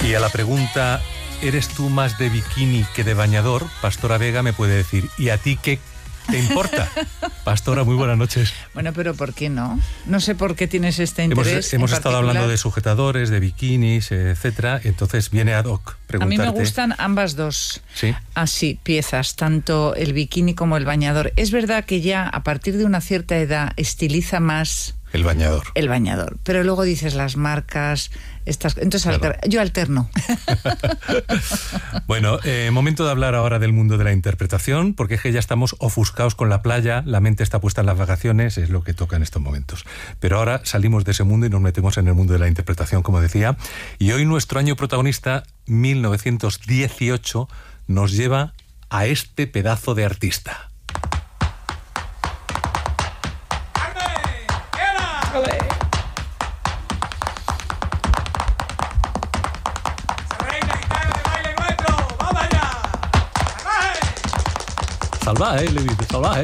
Y a la pregunta, ¿eres tú más de bikini que de bañador? Pastora Vega me puede decir, ¿y a ti qué te importa? Pastora, muy buenas noches. Bueno, pero ¿por qué no? No sé por qué tienes este interés. Hemos estado hablando de sujetadores, de bikinis, etcétera. Entonces viene ad hoc preguntarte. A mí me gustan ambas dos. ¿Sí? Así, piezas, tanto el bikini como el bañador. Es verdad que ya a partir de una cierta edad estiliza más el bañador. El bañador. Pero luego dices las marcas, entonces claro. Yo alterno. Bueno, momento de hablar ahora del mundo de la interpretación, porque es que ya estamos ofuscados con la playa, la mente está puesta en las vacaciones, es lo que toca en estos momentos. Pero ahora salimos de ese mundo y nos metemos en el mundo de la interpretación, como decía. Y hoy nuestro año protagonista, 1918, nos lleva a este pedazo de artista. Salvaje, le dice, salvaje.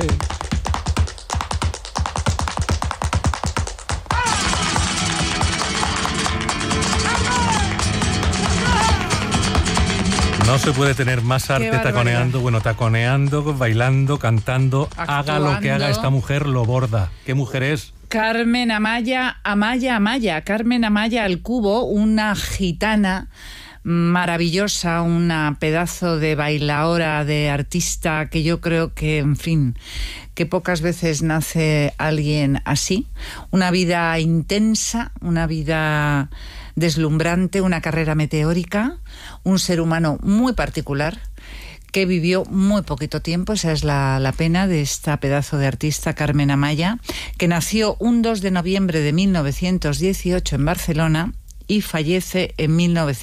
No se puede tener más arte taconeando, bailando, cantando. Actuando. Haga lo que haga esta mujer, lo borda. ¿Qué mujer es? Carmen Amaya. Carmen Amaya al Cubo, una gitana maravillosa, una pedazo de bailaora, de artista, que yo creo que, en fin, que pocas veces nace alguien así. Una vida intensa, una vida deslumbrante, una carrera meteórica, un ser humano muy particular que vivió muy poquito tiempo. Esa es la pena de esta pedazo de artista, Carmen Amaya, que nació un 2 de noviembre de 1918 en Barcelona y fallece en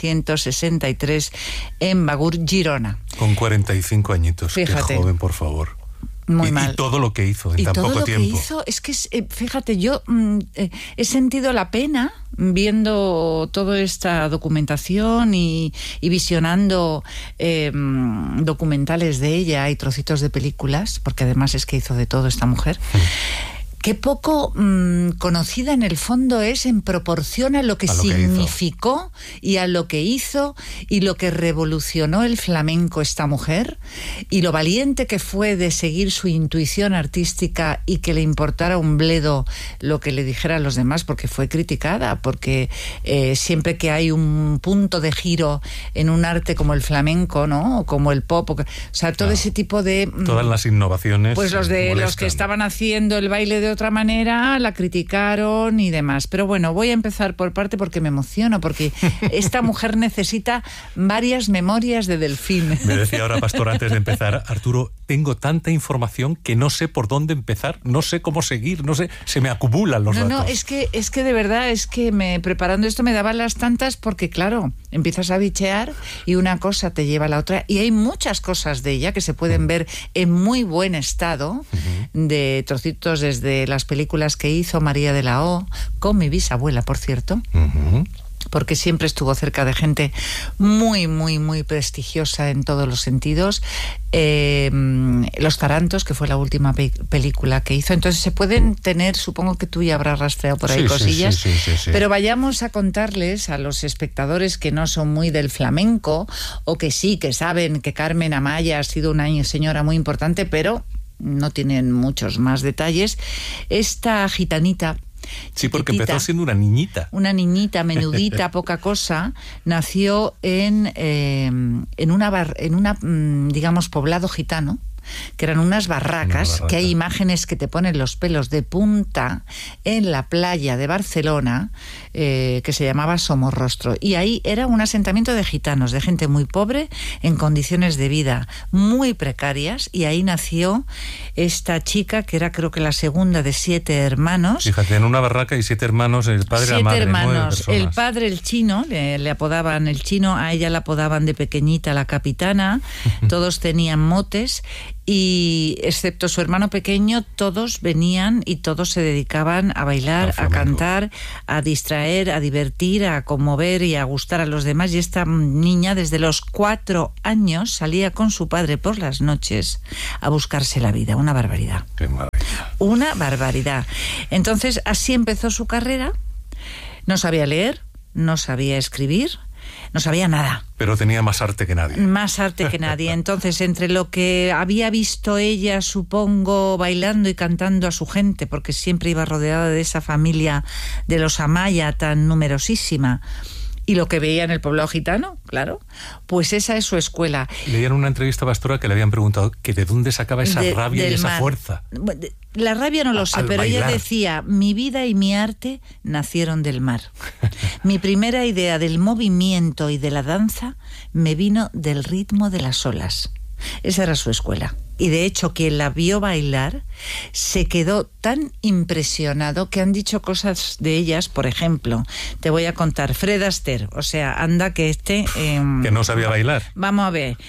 1963 en Begur, Girona. Con 45 añitos. Fíjate. Qué joven, por favor. Muy mal. Y todo lo que hizo en tan poco tiempo. Y todo lo que hizo, es que, fíjate, yo he sentido la pena viendo toda esta documentación y visionando documentales de ella y trocitos de películas, porque además es que hizo de todo esta mujer. Qué poco conocida en el fondo es en proporción a lo que significó y a lo que hizo y lo que revolucionó el flamenco esta mujer, y lo valiente que fue de seguir su intuición artística y que le importara un bledo lo que le dijera a los demás, porque fue criticada, porque siempre que hay un punto de giro en un arte como el flamenco, ¿no? O como el pop, o sea, todo ese tipo de... Todas las innovaciones pues los que estaban haciendo el baile de otra manera la criticaron y demás. Pero bueno, voy a empezar por parte porque me emociono, porque esta mujer necesita varias memorias de Delfín. Me decía ahora, Pastor, antes de empezar, Arturo, tengo tanta información que no sé por dónde empezar, no sé cómo seguir, no sé, se me acumulan los datos. No, es que de verdad, es que preparando esto me daban las tantas, porque claro, empiezas a bichear y una cosa te lleva a la otra, y hay muchas cosas de ella que se pueden ver en muy buen estado, de trocitos desde las películas que hizo María de la O, con mi bisabuela, por cierto, porque siempre estuvo cerca de gente muy, muy, muy prestigiosa en todos los sentidos. Los Tarantos, que fue la última película que hizo. Entonces se pueden tener, supongo que tú ya habrás rastreado por ahí cosillas, sí. Pero vayamos a contarles a los espectadores que no son muy del flamenco, o que sí, que saben que Carmen Amaya ha sido una señora muy importante, pero no tienen muchos más detalles. Esta gitanita, sí, porque empezó siendo una niñita. Una niñita menudita, poca cosa. Nació en una digamos, poblado gitano, que eran unas barracas, que hay imágenes que te ponen los pelos de punta, en la playa de Barcelona, que se llamaba Somorrostro. Y ahí era un asentamiento de gitanos, de gente muy pobre, en condiciones de vida muy precarias, y ahí nació esta chica, que era, creo que, la segunda de 7 hermanos. Fíjate, en una barraca y 7 hermanos, el padre y la madre. 7 hermanos. El padre, el chino, le apodaban el chino, a ella la apodaban de pequeñita la capitana, todos tenían motes, y excepto su hermano pequeño, todos venían y todos se dedicaban a bailar, a cantar, a distraer, a divertir, a conmover y a gustar a los demás. Y esta niña, desde los 4 años, salía con su padre por las noches a buscarse la vida. Una barbaridad. Qué maravilla. Una barbaridad. Entonces, así empezó su carrera. No sabía leer, no sabía escribir, no sabía nada. Pero tenía más arte que nadie. Más arte que nadie. Entonces, entre lo que había visto ella, supongo, bailando y cantando a su gente, porque siempre iba rodeada de esa familia de los Amaya tan numerosísima, y lo que veía en el poblado gitano, claro, pues esa es su escuela. Leía en una entrevista a Pastora que le habían preguntado que de dónde sacaba esa rabia y esa fuerza. La rabia no lo sé, pero ella decía, mi vida y mi arte nacieron del mar. Mi primera idea del movimiento y de la danza me vino del ritmo de las olas. Esa era su escuela. Y de hecho, quien la vio bailar se quedó tan impresionado que han dicho cosas de ellas. Por ejemplo, te voy a contar, Fred Astaire, o sea, anda que que no sabía bailar. Vamos a ver.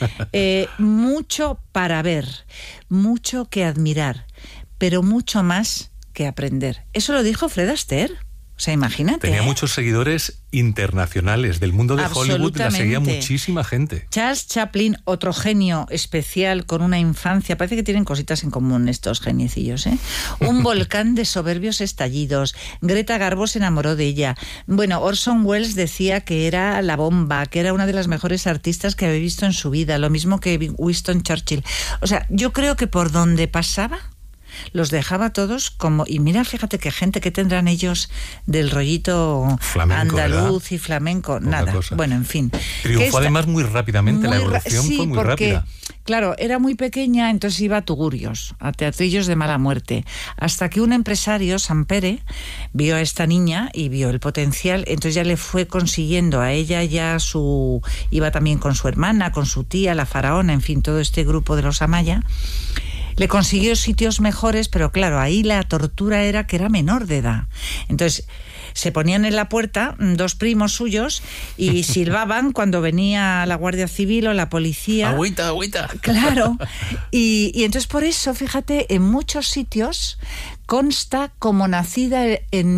Mucho para ver, mucho que admirar, pero mucho más que aprender. Eso lo dijo Fred Astaire. O sea, imagínate. Tenía muchos seguidores internacionales del mundo de Hollywood, la seguía muchísima gente. Charles Chaplin, otro genio especial con una infancia, parece que tienen cositas en común estos geniecillos, ¿eh? Un volcán de soberbios estallidos. Greta Garbo se enamoró de ella. Bueno, Orson Welles decía que era la bomba, que era una de las mejores artistas que había visto en su vida, lo mismo que Winston Churchill. O sea, yo creo que por donde pasaba los dejaba todos como... Y mira, fíjate qué gente que tendrán ellos del rollito flamenco, andaluz, ¿verdad? Y flamenco. Poca nada. Cosa. Bueno, en fin. Triunfó además muy rápidamente, la evolución fue muy rápida. Claro, era muy pequeña, entonces iba a tugurios, a teatrillos de mala muerte. Hasta que un empresario, Sampere, vio a esta niña y vio el potencial, entonces ya le fue consiguiendo a ella ya su... Iba también con su hermana, con su tía, la faraona, en fin, todo este grupo de los Amaya. Le consiguió sitios mejores, pero claro, ahí la tortura era que era menor de edad. Entonces se ponían en la puerta dos primos suyos y silbaban cuando venía la Guardia Civil o la policía. ¡Agüita, agüita! Claro. Y entonces por eso, fíjate, en muchos sitios consta como nacida en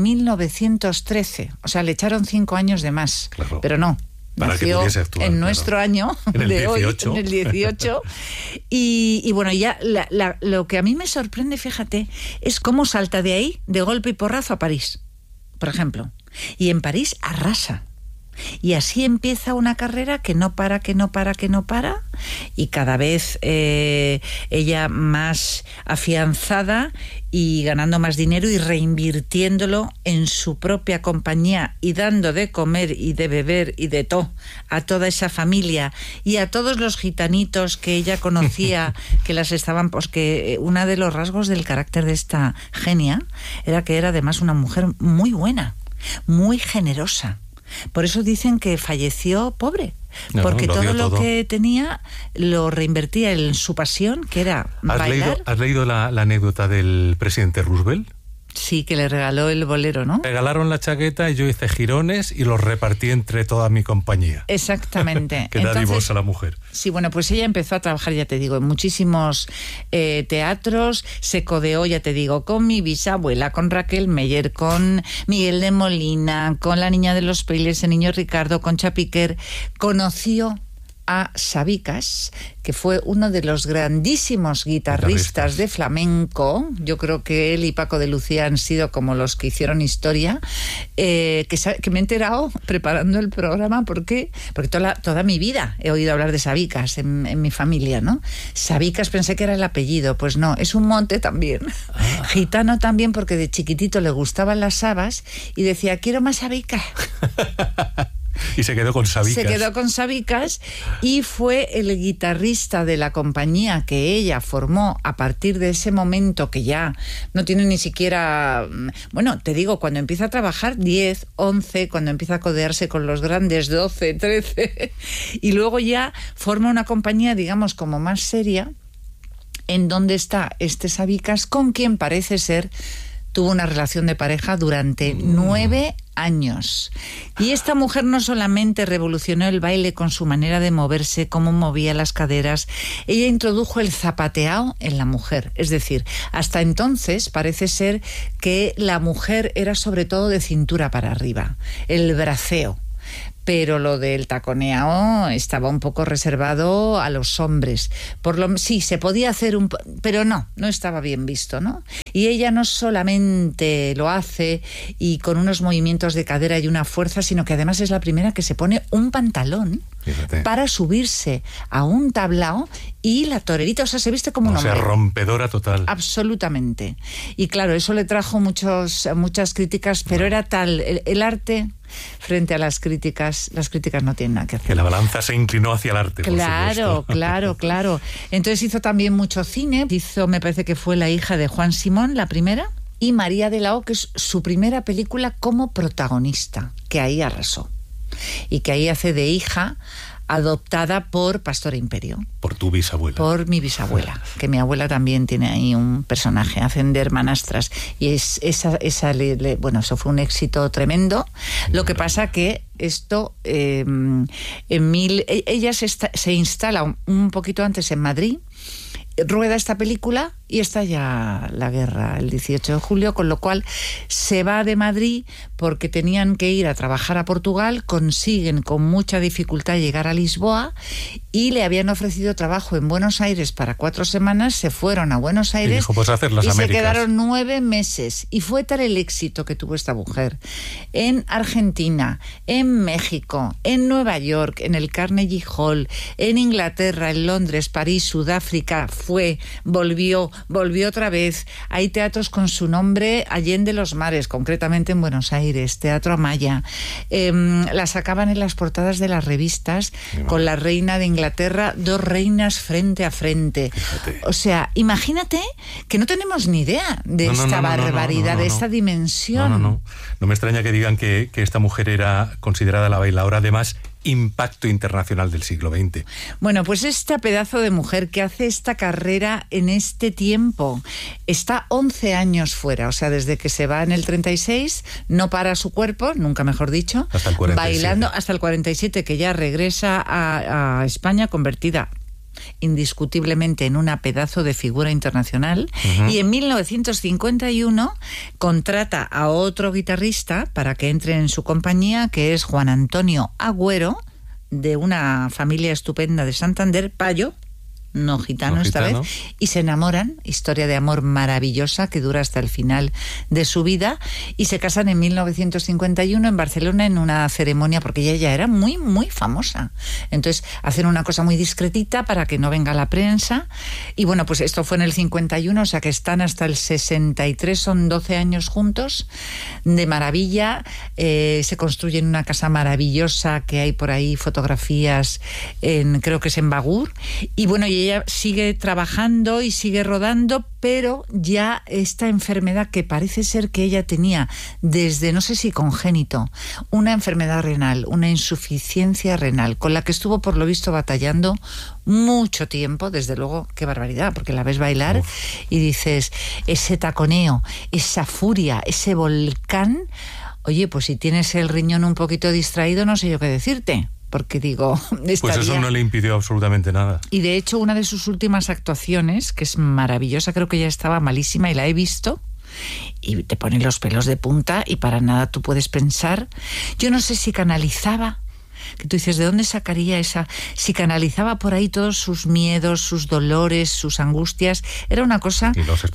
1913. O sea, le echaron 5 años de más. Claro. Pero no. Para nació que pudiese actuar, en nuestro año en el de 18. Hoy, en el 18. Y bueno, ya lo que a mí me sorprende, fíjate, es cómo salta de ahí, de golpe y porrazo, a París, por ejemplo. Y en París arrasa. Y así empieza una carrera que no para, y cada vez ella más afianzada y ganando más dinero y reinvirtiéndolo en su propia compañía y dando de comer y de beber y de todo a toda esa familia y a todos los gitanitos que ella conocía que las estaban, pues que uno de los rasgos del carácter de esta genia era que era además una mujer muy buena, muy generosa. Por eso dicen que falleció pobre, porque todo lo que tenía lo reinvertía en su pasión, que era bailar. ¿Has leído la anécdota del presidente Roosevelt? Sí, que le regaló el bolero, ¿no? Regalaron la chaqueta y yo hice jirones y los repartí entre toda mi compañía. Exactamente. Qué dadivosa la mujer. Sí, bueno, pues ella empezó a trabajar, ya te digo, en muchísimos teatros, se codeó, ya te digo, con mi bisabuela, con Raquel Meyer, con Miguel de Molina, con la niña de los Peiles, el niño Ricardo, con Chapiquer. Conoció a Sabicas, que fue uno de los grandísimos guitarristas de flamenco. Yo creo que él y Paco de Lucía han sido como los que hicieron historia, que me he enterado preparando el programa. ¿Por qué? Porque toda mi vida he oído hablar de Sabicas en mi familia, ¿no? Sabicas pensé que era el apellido, pues no, es un monte también. Gitano también, porque de chiquitito le gustaban las habas y decía, quiero más Sabicas. Y se quedó con Sabicas. Se quedó con Sabicas y fue el guitarrista de la compañía que ella formó a partir de ese momento, que ya no tiene ni siquiera... Bueno, te digo, cuando empieza a trabajar 10, 11, cuando empieza a codearse con los grandes 12, 13, y luego ya forma una compañía, digamos, como más seria, en donde está este Sabicas, con quien parece ser tuvo una relación de pareja durante 9 años. Y esta mujer no solamente revolucionó el baile con su manera de moverse, cómo movía las caderas, ella introdujo el zapateado en la mujer. Es decir, hasta entonces parece ser que la mujer era sobre todo de cintura para arriba, el braceo. Pero lo del taconeado estaba un poco reservado a los hombres. Sí, se podía hacer pero no estaba bien visto, ¿no? Y ella no solamente lo hace y con unos movimientos de cadera y una fuerza, sino que además es la primera que se pone un pantalón, fíjate, para subirse a un tablao y la torerita, o sea, se viste como un hombre. O sea, rompedora total. Absolutamente. Y claro, eso le trajo muchas críticas, pero era tal el arte frente a las críticas no tienen nada que hacer. Que la balanza se inclinó hacia el arte, claro, por supuesto. Claro. Entonces hizo también mucho cine. Hizo, me parece que fue La hija de Juan Simón, la primera, y María de la O, que es su primera película como protagonista, que ahí arrasó. Y que ahí hace de hija adoptada por Pastora Imperio. Por tu bisabuela. Por mi bisabuela, que mi abuela también tiene ahí un personaje, hacen de hermanastras. Y bueno, eso fue un éxito tremendo. Lo que pasa que esto, ella se instala un poquito antes en Madrid, rueda esta película y estalla la guerra el 18 de julio, con lo cual se va de Madrid porque tenían que ir a trabajar a Portugal, consiguen con mucha dificultad llegar a Lisboa y le habían ofrecido trabajo en Buenos Aires para 4 semanas, se fueron a Buenos Aires y dijo, pues hacer las Américas. Se quedaron 9 meses y fue tal el éxito que tuvo esta mujer en Argentina, en México, en Nueva York, en el Carnegie Hall, en Inglaterra, en Londres, París, Sudáfrica, volvió otra vez. Hay teatros con su nombre allende los mares, concretamente en Buenos Aires, Teatro Amaya. La sacaban en las portadas de las revistas con la reina de Inglaterra, 2 reinas frente a frente. Fíjate. O sea, imagínate que no tenemos ni idea de esta barbaridad, de esta dimensión. No me extraña que digan que esta mujer era considerada la bailaora de más impacto internacional del siglo XX. Bueno, pues esta pedazo de mujer que hace esta carrera en este tiempo está 11 años fuera, o sea, desde que se va en el 36, no para su cuerpo, nunca mejor dicho, hasta el 47. Bailando hasta el 47, que ya regresa a España convertida indiscutiblemente en una pedazo de figura internacional. Y en 1951 contrata a otro guitarrista para que entre en su compañía, que es Juan Antonio Agüero, de una familia estupenda de Santander, payo, no gitano esta vez, y se enamoran, historia de amor maravillosa que dura hasta el final de su vida, y se casan en 1951 en Barcelona en una ceremonia, porque ella ya era muy, muy famosa. Entonces hacen una cosa muy discretita para que no venga la prensa, y bueno, pues esto fue en el 51, o sea que están hasta el 63, son 12 años juntos, de maravilla. Se construyen una casa maravillosa que hay por ahí fotografías, creo que es en Bagur, y bueno, y ella sigue trabajando y sigue rodando, pero ya esta enfermedad que parece ser que ella tenía desde, no sé si congénito, una enfermedad renal, una insuficiencia renal, con la que estuvo por lo visto batallando mucho tiempo. Desde luego, qué barbaridad, porque la ves bailar y dices, ese taconeo, esa furia, ese volcán. Oye, pues si tienes el riñón un poquito distraído, no sé yo qué decirte. Porque digo, pues eso no le impidió absolutamente nada. Y de hecho, una de sus últimas actuaciones, que es maravillosa, creo que ya estaba malísima y la he visto, y te ponen los pelos de punta y para nada tú puedes pensar. Yo no sé si canalizaba, que tú dices, ¿de dónde sacaría esa? Si canalizaba por ahí todos sus miedos, sus dolores, sus angustias. Era una cosa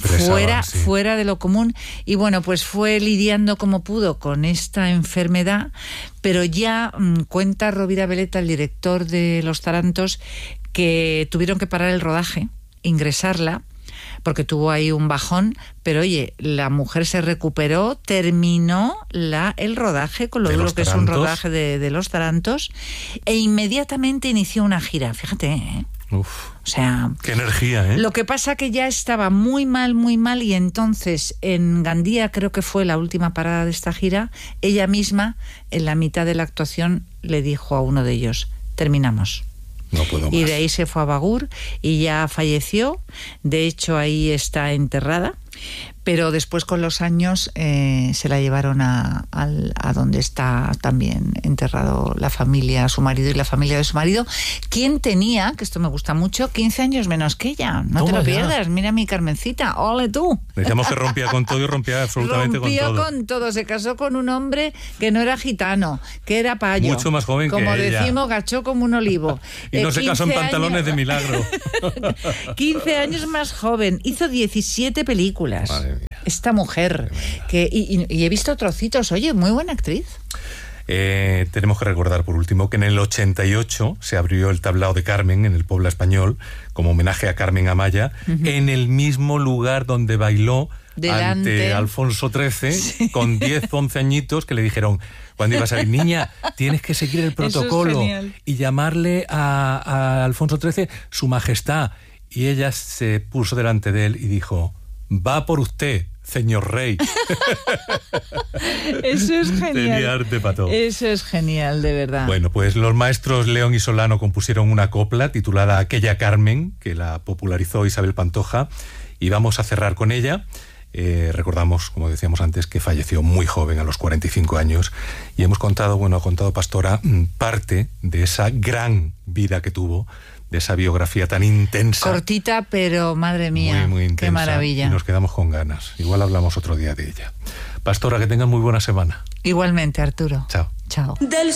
fuera de lo común. Y bueno, pues fue lidiando como pudo con esta enfermedad, pero ya cuenta Rovira Veleta, el director de Los Tarantos, que tuvieron que parar el rodaje, ingresarla, porque tuvo ahí un bajón, pero oye, la mujer se recuperó, terminó el rodaje, con lo duro que es un rodaje de Los Tarantos, e inmediatamente inició una gira, fíjate, Uf, o sea, qué energía, Lo que pasa que ya estaba muy mal, y entonces en Gandía, creo que fue la última parada de esta gira, ella misma, en la mitad de la actuación, le dijo a uno de ellos, terminamos. No puedo más. Y de ahí se fue a Bagur y ya falleció. De hecho, ahí está enterrada. Pero después, con los años, se la llevaron a donde está también enterrado la familia, su marido y la familia de su marido, quien tenía, que esto me gusta mucho, 15 años menos que ella. No te lo pierdas. Mira mi Carmencita, ole tú. Decíamos que rompía con todo y rompía absolutamente con todo. Rompió con todo. Se casó con un hombre que no era gitano, que era payo. Mucho más joven que ella. Como decimos, gachó como un olivo. Y no se casó en pantalones de milagro. 15 años más joven. Hizo 17 películas. Madre mía. Esta mujer, y he visto trocitos, oye, muy buena actriz. Tenemos que recordar por último que en el 88 se abrió el tablao de Carmen en el Pueblo Español como homenaje a Carmen Amaya, en el mismo lugar donde bailó ante Alfonso XIII, con 10, 11 añitos, que le dijeron cuando iba a salir: niña, tienes que seguir el protocolo y llamarle a Alfonso XIII Su Majestad. Y ella se puso delante de él y dijo: va por usted, señor rey. Eso es genial. Tenía arte para todo. Eso es genial, de verdad. Bueno, pues los maestros León y Solano compusieron una copla titulada Aquella Carmen, que la popularizó Isabel Pantoja, y vamos a cerrar con ella. Recordamos, como decíamos antes, que falleció muy joven, a los 45 años, y ha contado Pastora parte de esa gran vida que tuvo, de esa biografía tan intensa. Cortita, pero madre mía, muy intensa, qué maravilla. Y nos quedamos con ganas. Igual hablamos otro día de ella. Pastora, que tengan muy buena semana. Igualmente, Arturo. Chao. Chao.